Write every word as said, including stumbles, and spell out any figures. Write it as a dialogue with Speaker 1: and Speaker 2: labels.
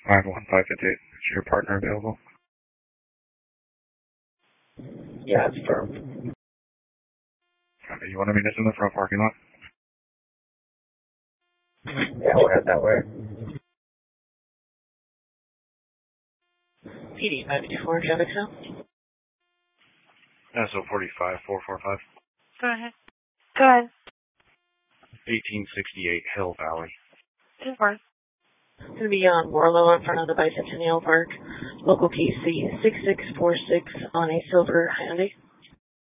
Speaker 1: five one five fifty-eight. Is your partner available?
Speaker 2: Yeah, it's firm.
Speaker 1: Okay, you want to meet us in the front parking lot?
Speaker 2: Yeah, we'll head that way.
Speaker 3: P D five two four, traffic stop.
Speaker 1: S O forty-five four four five.
Speaker 3: Go ahead. Go ahead.
Speaker 1: eighteen sixty-eight Hill Valley.
Speaker 3: ten four. It's going to be on Warlow in front of the Bicentennial Park. Local P C six six four six on a silver Hyundai.